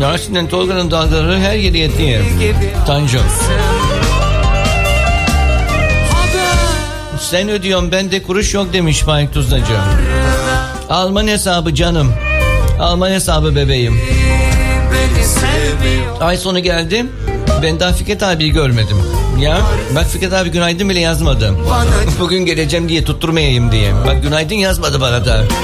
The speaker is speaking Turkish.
Narsin'den Tolga'nın dalgaları her yere yetiyor. Tanju. Sen ödüyorsun, bende kuruş yok demiş Faik Tuzlacı. Alman hesabı canım. Alman hesabı bebeğim. Ay sonu geldi. Ben daha Fikret abiyi görmedim. Ya bak, Fikret abi günaydın bile yazmadı. Bugün geleceğim diye tutturmayayım diye. Bak günaydın yazmadı bana da.